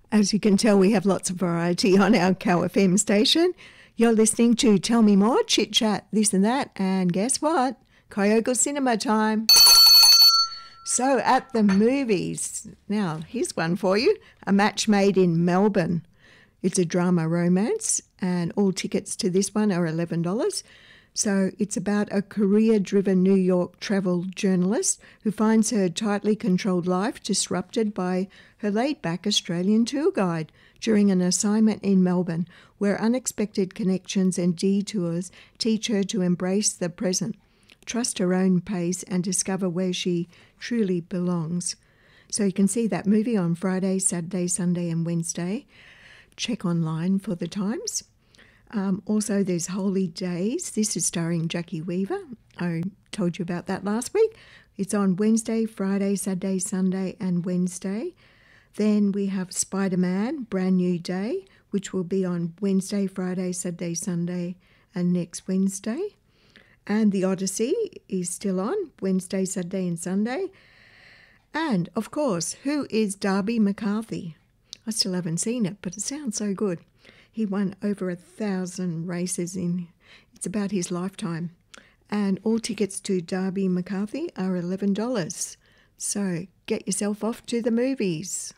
As you can tell, we have lots of variety on our Cow FM station. You're listening to Tell Me More, Chit Chat, this and that, and guess what? Kyogo Cinema time. So at the movies, now here's one for you, A Match Made in Melbourne. It's a drama romance and all tickets to this one are $11. So it's about a career-driven New York travel journalist who finds her tightly controlled life disrupted by her laid-back Australian tour guide during an assignment in Melbourne, where unexpected connections and detours teach her to embrace the present, trust her own pace, and discover where she truly belongs. So you can see that movie on Friday, Saturday, Sunday and Wednesday. Check online for the times. Also, there's Holy Days. This is starring Jackie Weaver. I told you about that last week. It's on Wednesday, Friday, Saturday, Sunday and Wednesday. Then we have Spider-Man, Brand New Day, which will be on Wednesday, Friday, Saturday, Sunday and next Wednesday. And The Odyssey is still on Wednesday, Saturday and Sunday. And, of course, who is Darby McCarthy? I still haven't seen it, but it sounds so good. He won over 1,000 races it's about his lifetime. And all tickets to Darby McCarthy are $11. So get yourself off to the movies.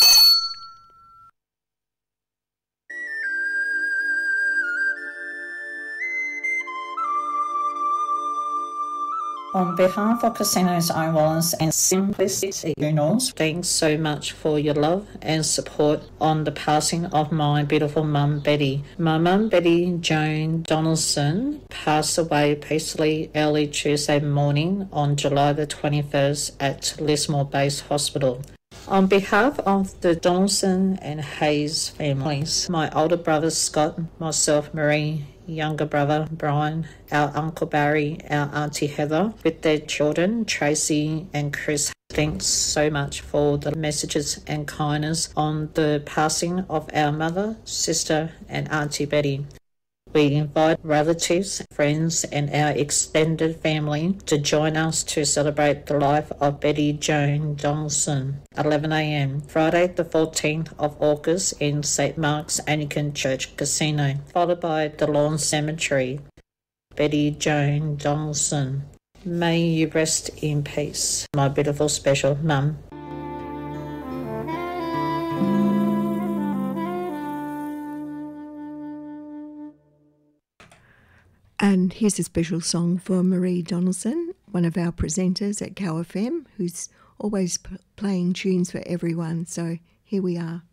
On behalf of Casinos Islands and Simplicity Funerals, thanks so much for your love and support on the passing of my beautiful mum Betty. My mum Betty Joan Donaldson passed away peacefully early Tuesday morning on July the 21st at Lismore Base Hospital. On behalf of the Donaldson and Hayes families, my older brother Scott, myself Marie, younger brother Brian, our uncle Barry, our auntie Heather, with their children Tracy and Chris. Thanks so much for the messages and kindness on the passing of our mother, sister and auntie Betty. We invite relatives, friends and our extended family to join us to celebrate the life of Betty Joan Donaldson, 11 a.m, Friday the 14th of August in St. Mark's Anglican Church Casino, followed by the Lawn Cemetery. Betty Joan Donaldson, may you rest in peace, my beautiful special mum. And here's a special song for Marie Donaldson, one of our presenters at Cow FM, who's always playing tunes for everyone. So here we are.